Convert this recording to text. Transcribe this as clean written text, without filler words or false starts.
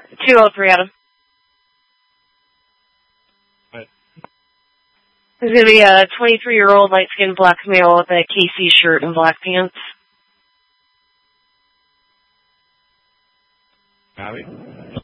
203, Adam. What? There's going to be a 23-year-old light-skinned black male with a KC shirt and black pants. Copy.